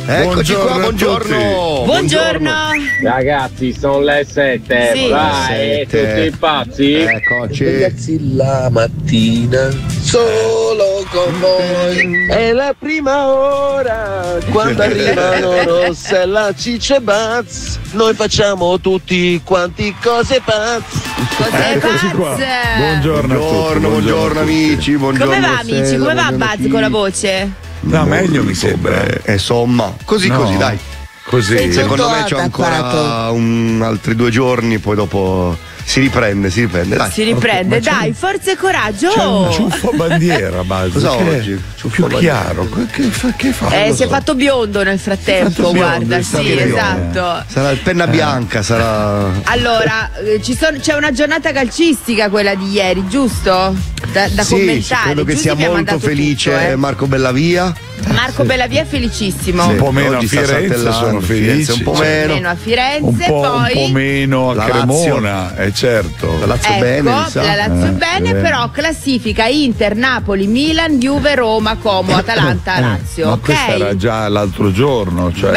Eccoci qua, buongiorno. Buongiorno. Ragazzi, sono le 7. Sì. Vai, tutti pazzi. Eccoci. Ragazzi, la mattina solo con voi è la prima ora quando arrivano Rossella, Ciccio e Buzz. Noi facciamo tutti quanti cose pazze. Cos'è qua. Buzz? Buongiorno amici, buongiorno. Come va amici? Come va Buzz con la voce? No, meglio mi sembra. Insomma, così, dai. Così. Secondo me c'ho ancora altri 2 giorni, poi dopo si riprende, dai. Si riprende, dai, forza e coraggio. C'è un ciuffo bandiera, Buzz. Cosa che oggi? È Ciuffo più chiaro. Che fa? Si è fatto biondo nel frattempo, guarda, sì, esatto. Sarà il penna bianca, sarà. Allora, c'è una giornata calcistica quella di ieri, giusto? Da Sì, commentare. credo che Giusy sia mi ha molto mandato felice tutto, Marco Bellavia. Marco Bellavia è felicissimo. Un po' meno a Oggi sta Firenze, saltellando, sono felici. un po' cioè. meno. A Firenze, Un poi po' meno a la Cremona, certo. La Lazio ecco, bene, mi sa. la Lazio bene, però classifica Inter, Napoli, Milan, Juve, Roma, Como, Atalanta, Lazio. Ma ok? questa era già l'altro giorno, cioè.